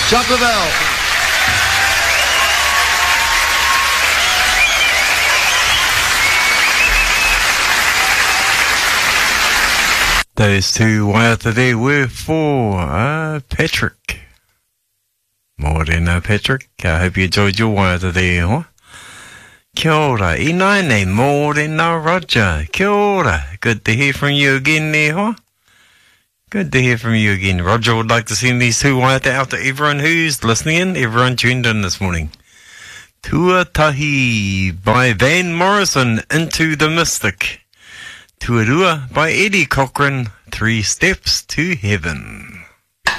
Jump the bell. Those two waiata there were for Patrick. Morena Patrick. I hope you enjoyed your waiata there, huh? Kia ora, inaine, morena Roger. Kia ora. Good to hear from you again there, huh? Good to hear from you again. Roger would like to send these two waiata out to everyone who's listening in, everyone tuned in this morning. Tuatahi by Van Morrison, Into the Mystic. Tuarua by Eddie Cochran, 3 Steps to Heaven.